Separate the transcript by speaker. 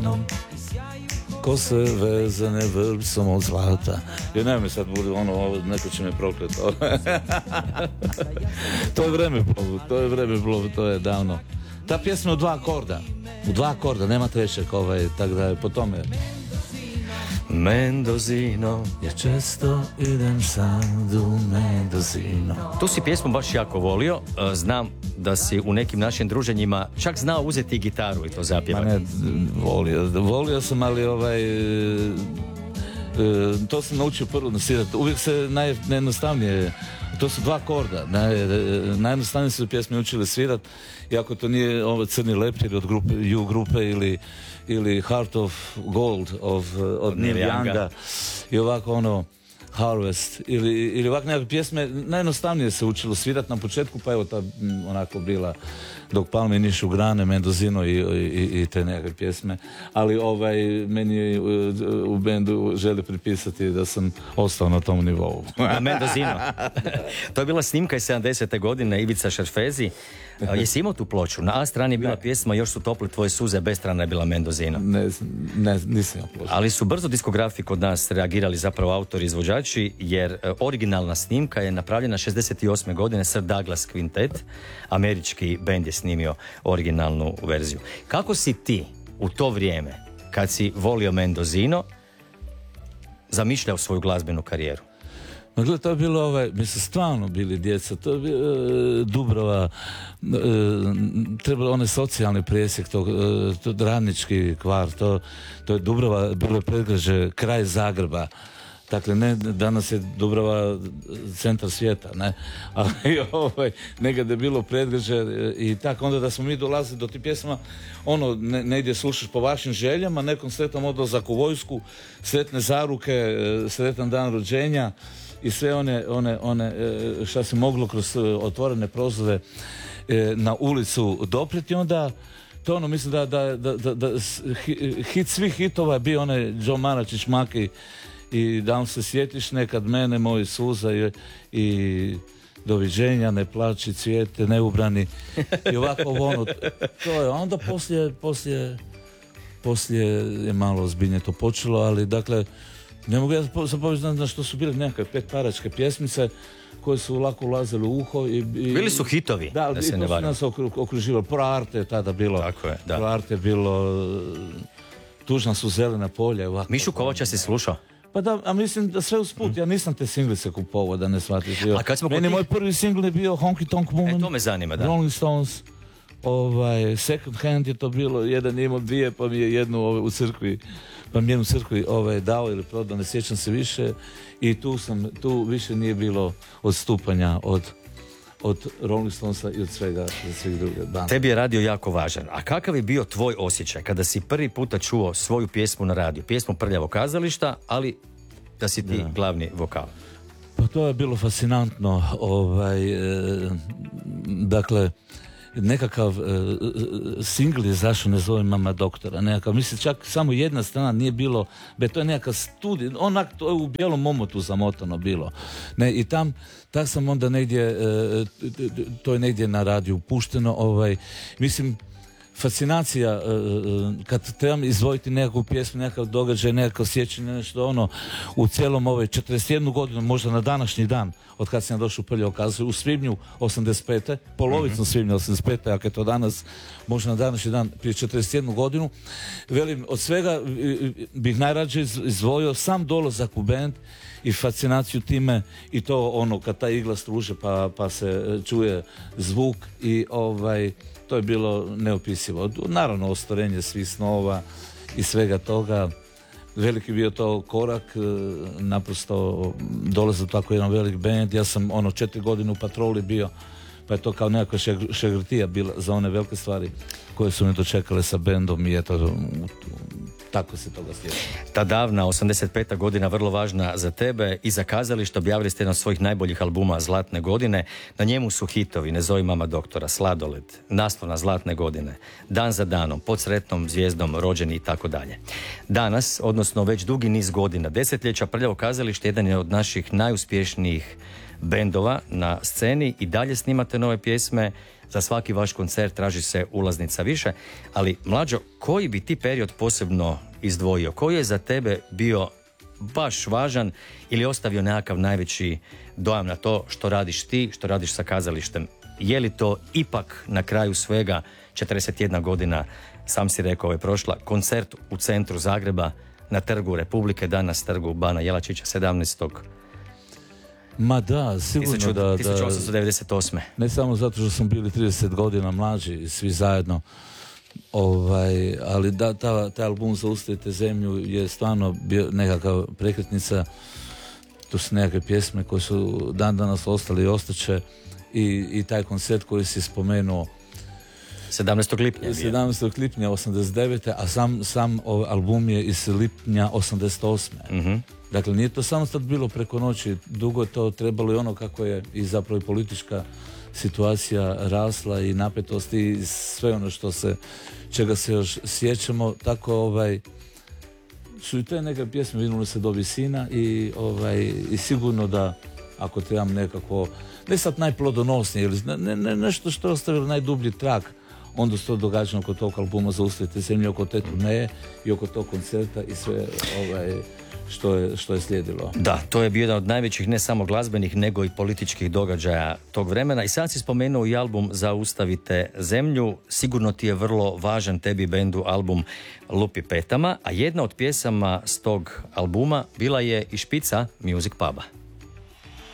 Speaker 1: Kose vezane vrpsom od zlata. Ja ne mi sad bude neko će me proklet. To je vreme, to je davno. Ta pjesma u dva akorda, nema trećeg, tako da je po tome.
Speaker 2: Mendozino,
Speaker 1: ja često idem sad u Mendozino.
Speaker 2: Tu si pjesmu baš jako volio, znam da si u nekim našim druženjima čak znao uzeti gitaru i to zapjevati.
Speaker 1: Ma ne, volio sam, ali to sam naučio prvo nasirati. Uvijek se najjednostavnije, to su dva akorda, najjednostavnije su pjesme učili svirati, iako to nije Crni leptir od grupe, U grupe ili Heart of Gold od Neil Younga i ovako Harvest ili ovako nekakve pjesme, najjednostavnije se učilo svirati na početku, pa evo ta onako bila Dok palme nišu grane, Mendozino i te nekakve pjesme, ali meni u bendu želi pripisati da sam ostao na tom nivou.
Speaker 2: Mendozino. To je bila snimka iz 70. godine, Ivica Šerfezi. Jesi imao tu ploču? Na A strani je bila pjesma Još su tople tvoje suze, B strana je bila Mendozino.
Speaker 1: Ne, nisam imao ploču.
Speaker 2: Ali su brzo diskografi kod nas reagirali, zapravo autori, izvođači, jer originalna snimka je napravljena 68. godine, Sir Douglas Quintet, američki bend je snimio originalnu verziju. Kako si ti u to vrijeme, kad si volio Mendozino, zamišljao svoju glazbenu karijeru?
Speaker 1: No, gleda, to je bilo, mi su stvarno bili djeca, to je bilo Dubrava, trebalo onaj socijalni presjek, to radnički kvar, to je Dubrava, bilo je predgrađe, kraj Zagreba. Dakle, ne, danas je Dubrava centar svijeta, ne, ali nekad je bilo predgrađe i tako, onda da smo mi dolazili do tih pjesma, negdje slušaš po vašim željama, nekom sretnom odlazak u vojsku, sretne zaruke, sretan dan rođenja i sve one šta se moglo kroz otvorene prozore na ulicu dopreti, onda to mislim da hit svih hitova je bio onaj Joe Maračić Maki i da se sjetiš nekad mene, moji suza i doviđenja, ne plači cvijete, neubrani i ovako to je, onda poslije je malo ozbiljnije to počelo, ali dakle ne mogu ja zapovedati na što su bile nekakve petparačke pjesmice koje su lako ulazile u uho
Speaker 2: bili su hitovi, da se ne varam.
Speaker 1: Nas okruživalo, Pro Arte je tada bilo.
Speaker 2: Tako je, da.
Speaker 1: Pro Arte je bilo, Tužna su zelena polja. Ovako.
Speaker 2: Mišu Kovača si slušao?
Speaker 1: Pa da, a mislim da sve usput, ja nisam te singlice kupovao, da ne shvatiš.
Speaker 2: Meni
Speaker 1: moj prvi singl je bio Honky Tonk Woman.
Speaker 2: To me zanima, da.
Speaker 1: Rolling Stones. Second Hand je to bilo, jedan je imao dvije, pa mi je jednu u crkvi, dao ili prodao, ne sjećam se više, i tu više nije bilo odstupanja od Rolling Stonesa i od svega svih drugih banda.
Speaker 2: Tebi je radio jako važan. A kakav je bio tvoj osjećaj kada si prvi puta čuo svoju pjesmu na radiju? Pjesmu Prljavo kazališta, ali da si ti glavni vokal.
Speaker 1: Pa to je bilo fascinantno. Dakle, nekakav singl je zašao, ne zove Mama doktora, nekakav, mislim čak samo jedna strana nije bilo, to je nekakav studij, to je u bijelom omotu zamotano bilo, ne, i tak sam onda negdje, to je negdje na radiju pušteno, mislim, fascinacija, kad trebam izvojiti nekakvu pjesmu, nekakav događaj, nekakav sjećanje, nešto u cijelom 41 godinu, možda na današnji dan, od kad sam došao u Prljavo kazalište, u svibnju 85. Polovicom svibnja 85. ako je to danas, možda na današnji dan, prije 41 godinu, velim, od svega bih najrađe izdvojio sam dolazak u bend i fascinaciju time i to kad ta igla struže pa se čuje zvuk i to je bilo neopisivo. Naravno, ostvarenje svih snova i svega toga. Veliki bio to korak, naprosto dolaze tako jedan velik band. Ja sam 4 godine u Patroli bio, pa je to kao nekakva šegrtija bila za one velike stvari koje su me dočekale sa bendom i eto, tako se toga slijedi.
Speaker 2: Ta davna 85. godina vrlo važna za tebe i za kazalište. Objavili ste jedan od svojih najboljih albuma Zlatne godine. Na njemu su hitovi Ne zovi mama doktora, Sladoled, Naslovna Zlatne godine, Dan za danom, Pod sretnom zvijezdom, Rođeni i tako dalje. Danas, odnosno već dugi niz godina, desetljeća, Prljavo kazalište jedan je od naših najuspješnijih bendova na sceni i dalje snimate nove pjesme, za svaki vaš koncert traži se ulaznica više, ali Mlađo, koji bi ti period posebno izdvojio? Koji je za tebe bio baš važan ili ostavio nekakav najveći dojam na to što radiš ti, što radiš sa kazalištem? Je li to ipak na kraju svega 41 godina, sam si rekao, je prošla, koncert u centru Zagreba, na Trgu Republike, danas Trgu Bana Jelačića 17.
Speaker 1: Ma da, sigurno da...
Speaker 2: 1898.
Speaker 1: Ne samo zato što smo bili 30 godina mlađi, svi zajedno, ali da, taj album Zaustavite zemlju je stvarno bio nekakva prekretnica. To su nekakve pjesme koje su dan danas ostali i ostaće, i taj koncert koji si spomenuo
Speaker 2: 17. lipnja.
Speaker 1: 17. lipnja 89. a sam album je iz lipnja 88.
Speaker 2: Mm-hmm.
Speaker 1: Dakle, nije to samo sad bilo preko noći, dugo je to trebalo i ono kako je i zapravo i politička situacija rasla i napetosti i sve ono čega se još sjećamo, tako su i te neke pjesme vinule se do visina i sigurno da ako trebam nekako, ne sad najplodonosnije, ili nešto što je ostavilo najdublji trag, onda se to događa oko tog albuma Zaustavite zemlju, oko te turneje i oko tog koncerta i sve što je slijedilo.
Speaker 2: Da, to je bio jedan od najvećih ne samo glazbenih nego i političkih događaja tog vremena. I sad si spomenuo i album Zaustavite zemlju. Sigurno ti je vrlo važan, tebi bendu, album Lupi petama, a jedna od pjesama s tog albuma bila je i špica Music Puba.